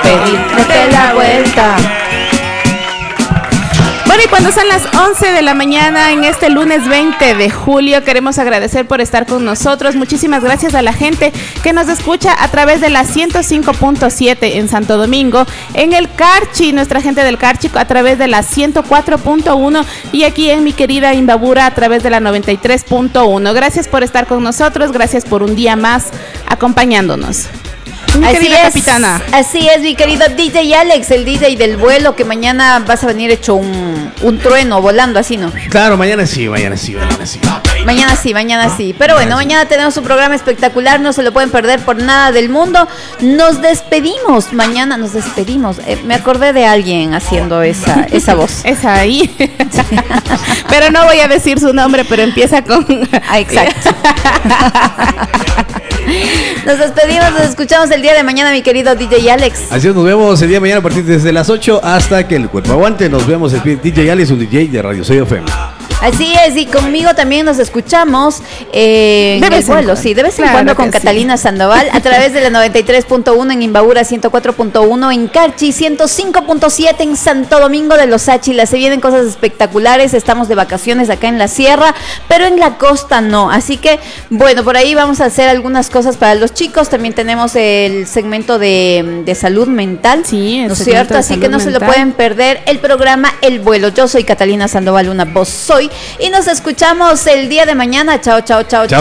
pedir, date la vuelta. Bueno, y cuando son las 11 de la mañana en este lunes 20 de julio, queremos agradecer por estar con nosotros. Muchísimas gracias a la gente que nos escucha a través de la 105.7 en Santo Domingo, en el Carchi, nuestra gente del Carchi a través de la 104.1 y aquí en mi querida Imbabura a través de la 93.1. Gracias por estar con nosotros, gracias por un día más acompañándonos. Así es, capitana. Así es, mi querido DJ Alex, el DJ del vuelo, que mañana vas a venir hecho un trueno, volando así, ¿no? Claro, mañana sí. Mañana sí. Pero bueno, mañana tenemos un programa espectacular, no se lo pueden perder por nada del mundo. Nos despedimos, mañana nos despedimos. Me acordé de alguien haciendo esa voz. Esa ahí. Pero no voy a decir su nombre, pero empieza con... Exacto. Nos despedimos, nos escuchamos el día de mañana, mi querido DJ Alex. Así es, nos vemos el día de mañana a partir desde las 8 hasta que el cuerpo aguante. Nos vemos el DJ Alex, un DJ de Radio Soy FM. Así es, y conmigo también nos escuchamos en el vuelo, sí, de vez en cuando con Catalina Sandoval a través de la 93.1 en Imbabura, 104.1 en Carchi, 105.7 en Santo Domingo de los Áchila. Se vienen cosas espectaculares, estamos de vacaciones acá en la sierra, pero en la costa no, así que bueno, por ahí vamos a hacer algunas cosas para los chicos. También tenemos el segmento de salud mental, sí, ¿no es cierto? Así que no se lo pueden perder, el programa El Vuelo. Yo soy Catalina Sandoval, una voz soy, y nos escuchamos el día de mañana. Chao.